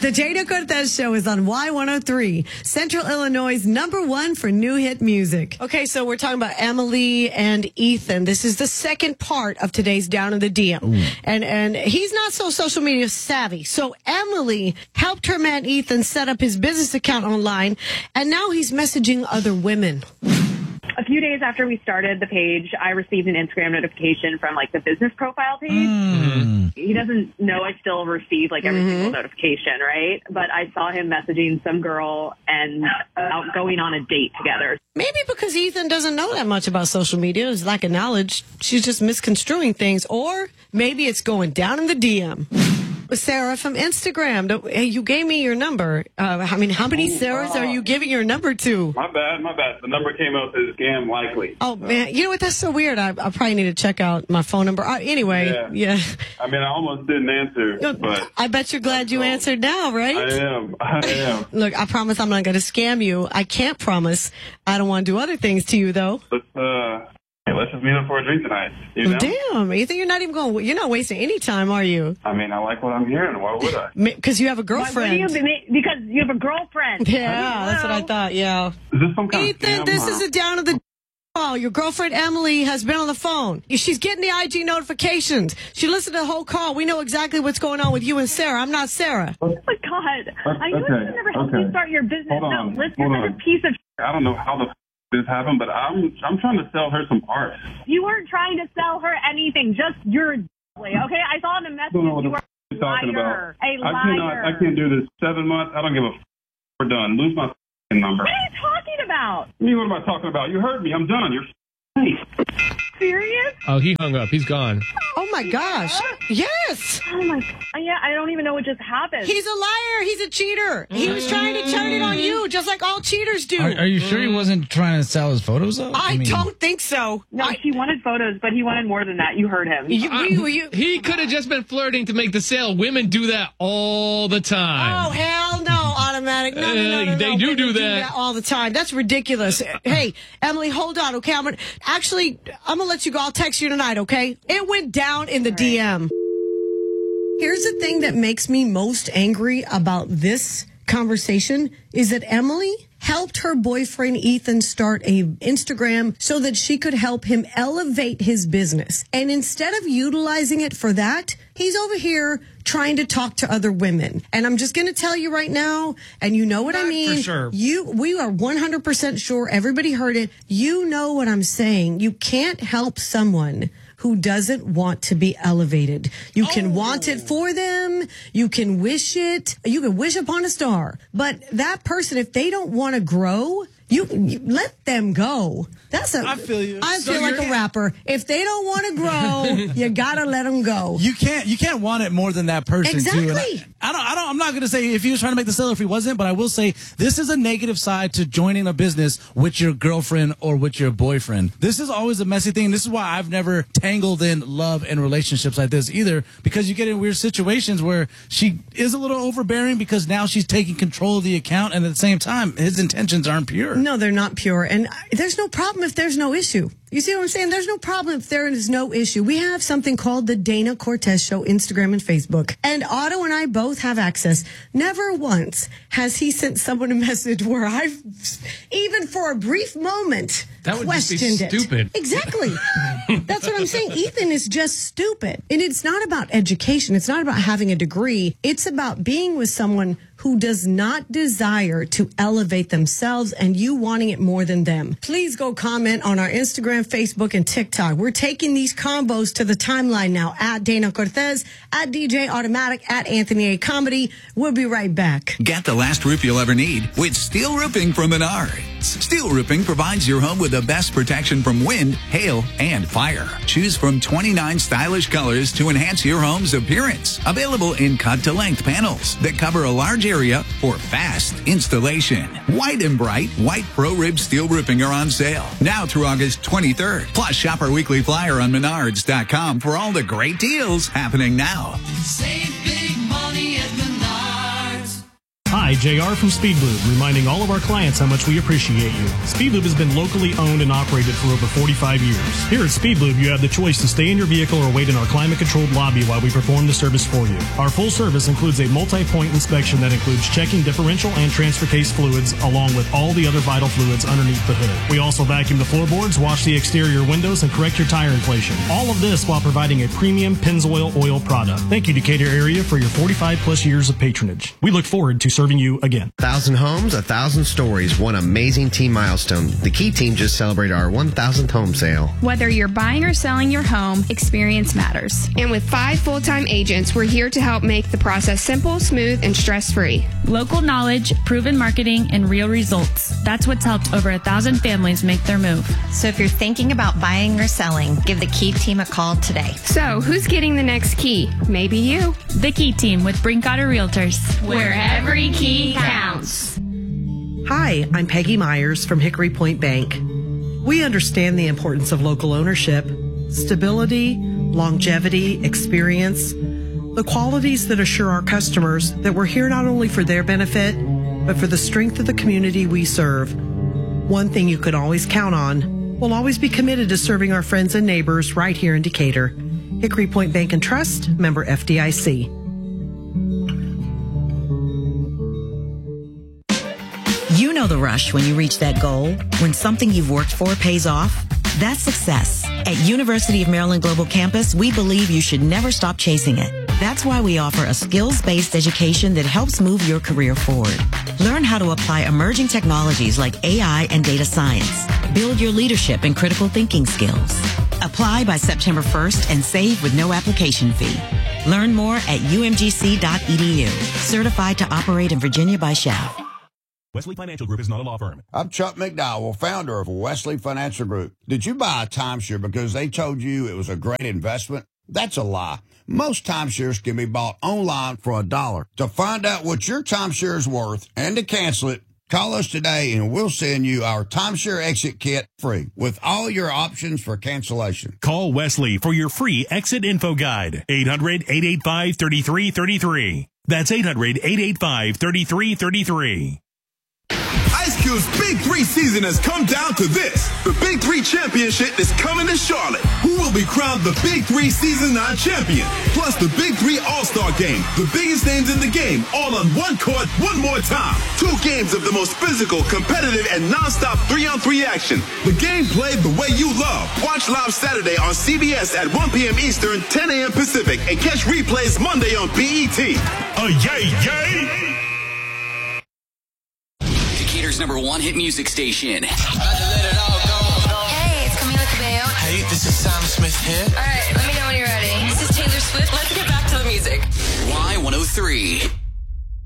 The Dana Cortez Show is on Y103, Central Illinois' #1 for new hit music. Okay, so we're talking about Emily and Ethan. This is the second part of today's Down in the DM. And he's not so social media savvy. So Emily helped her man Ethan set up his business account online, and now he's messaging other women. A few days after we started the page, I received an Instagram notification from the business profile page. He doesn't know I still receive every single notification, right? But I saw him messaging some girl and out going on a date together. Maybe because Ethan doesn't know that much about social media, his lack of knowledge, she's just misconstruing things. Or maybe it's going down in the DM. Sarah from Instagram. Hey, you gave me your number. How many Sarahs are you giving your number to? My bad. The number came up as scam likely. Oh, man. You know what? That's so weird. I probably need to check out my phone number. Anyway, yeah. I almost didn't answer, but... I bet you're glad you answered now, right? I am. Look, I promise I'm not going to scam you. I can't promise. I don't want to do other things to you, though. Let's just meet up for a drink tonight. You know? Damn, you think you're not wasting any time, are you? I like what I'm hearing. Why would I? Because you have a girlfriend. Because you have a girlfriend. Yeah, that's what I thought, yeah. Is this some kind Ethan, of scam? this is a down of the call. Your girlfriend Emily has been on the phone. She's getting the IG notifications. She listened to the whole call. We know exactly what's going on with you and Sarah. I'm not Sarah. Oh, my God. I know I never helped you start your business. Hold on. No, listen, you're such a piece of I don't know how this happened, but I'm trying to sell her some art. You weren't trying to sell her anything, just your okay? I saw in the message you were a talking liar. About. A liar. I can't do this. 7 months. I don't give a We're done. Lose my number. What are you talking about? What am I talking about? You heard me. I'm done. You're serious? Oh, he hung up. He's gone. Oh, my gosh. Yes. Oh, my. Yeah, I don't even know what just happened. He's a liar. He's a cheater. He was trying to turn it on you, just like all cheaters do. Are you sure he wasn't trying to sell his photos, though? I don't think so. No, he wanted photos, but he wanted more than that. You heard him. He could have just been flirting to make the sale. Women do that all the time. Oh, hell no, Automatic. No. They do that all the time. That's ridiculous. Hey, Emily, hold on, okay? I'm going to let you go. I'll text you tonight, okay? It went down in the DM. Here's the thing that makes me most angry about this conversation is that Emily helped her boyfriend Ethan start a Instagram so that she could help him elevate his business. And instead of utilizing it for that, he's over here trying to talk to other women. And I'm just going to tell you right now, and you know what I mean. For sure. We are 100% sure. Everybody heard it. You know what I'm saying. You can't help someone who doesn't want to be elevated. You can want it for them. You can wish it. You can wish upon a star. But that person, if they don't want to grow, you let them go. I feel you. I feel like a rapper. If they don't want to grow, you gotta let them go. You can't want it more than that person. Exactly. Too. I'm not gonna say if he was trying to make the sale, if he wasn't, but I will say this is a negative side to joining a business with your girlfriend or with your boyfriend. This is always a messy thing. This is why I've never tangled in love and relationships like this either, because you get in weird situations where she is a little overbearing because now she's taking control of the account, and at the same time, his intentions aren't pure. No, they're not pure. And there's no problem if there's no issue. You see what I'm saying? There's no problem if there is no issue. We have something called the Dana Cortez Show, Instagram and Facebook. And Otto and I both have access. Never once has he sent someone a message where I've, even for a brief moment, that would questioned just be stupid. Exactly. That's what I'm saying. Ethan is just stupid. And it's not about education. It's not about having a degree. It's about being with someone who does not desire to elevate themselves and you wanting it more than them. Please go comment on our Instagram, Facebook, and TikTok. We're taking these combos to the timeline now at Dana Cortez, at DJ Automatic, at Anthony A. Comedy. We'll be right back. Get the last roof you'll ever need with steel roofing from Menards. Steel roofing provides your home with the best protection from wind, hail, and fire. Choose from 29 stylish colors to enhance your home's appearance. Available in cut-to-length panels that cover a large area for fast installation. White and bright white Pro Rib steel roofing are on sale now through August 23rd. Plus, shop our weekly flyer on Menards.com for all the great deals happening now. Save big money at Menards. Hi, Hi, JR from Speed Lube, reminding all of our clients how much we appreciate you. Speed Lube has been locally owned and operated for over 45 years. Here at Speed Lube, you have the choice to stay in your vehicle or wait in our climate-controlled lobby while we perform the service for you. Our full service includes a multi-point inspection that includes checking differential and transfer case fluids, along with all the other vital fluids underneath the hood. We also vacuum the floorboards, wash the exterior windows, and correct your tire inflation. All of this while providing a premium Pennzoil oil product. Thank you, Decatur area, for your 45-plus years of patronage. We look forward to serving you again. 1,000 homes, 1,000 stories, one amazing team milestone. The Key team just celebrated our 1,000th home sale. Whether you're buying or selling your home, experience matters. And with 5 full-time agents, we're here to help make the process simple, smooth, and stress-free. Local knowledge, proven marketing, and real results. That's what's helped over 1,000 families make their move. So if you're thinking about buying or selling, give the Key team a call today. So who's getting the next key? Maybe you. The Key team with Brinkotter Realtors. Where every key counts. Hi, I'm Peggy Myers from Hickory Point Bank. We understand the importance of local ownership, stability, longevity, experience, the qualities that assure our customers that we're here not only for their benefit, but for the strength of the community we serve. One thing you can always count on, we'll always be committed to serving our friends and neighbors right here in Decatur. Hickory Point Bank and Trust, member FDIC. You know the rush when you reach that goal, when something you've worked for pays off. That's success. At University of Maryland Global Campus, we believe you should never stop chasing it. That's why we offer a skills-based education that helps move your career forward. Learn how to apply emerging technologies like AI and data science. Build your leadership and critical thinking skills. Apply by September 1st and save with no application fee. Learn more at umgc.edu. Certified to operate in Virginia by SHAF. Wesley Financial Group is not a law firm. I'm Chuck McDowell, founder of Wesley Financial Group. Did you buy a timeshare because they told you it was a great investment? That's a lie. Most timeshares can be bought online for $1. To find out what your timeshare is worth and to cancel it, call us today and we'll send you our timeshare exit kit free with all your options for cancellation. Call Wesley for your free exit info guide. 800-885-3333. That's 800-885-3333. Ice Cube's Big 3 season has come down to this. The Big 3 Championship is coming to Charlotte. Who will be crowned the Big 3 Season 9 champion? Plus the Big 3 All-Star Game. The biggest names in the game, all on one court, one more time. 2 games of the most physical, competitive, and non-stop 3-on-3 action. The game played the way you love. Watch live Saturday on CBS at 1 p.m. Eastern, 10 a.m. Pacific, and catch replays Monday on BET. Yay, yay! Decatur's #1 hit music station. Hey, it's Camila Cabello. Hey, this is Sam Smith here. All right, let me know when you're ready. This is Taylor Swift. Let's get back to the music. Y103.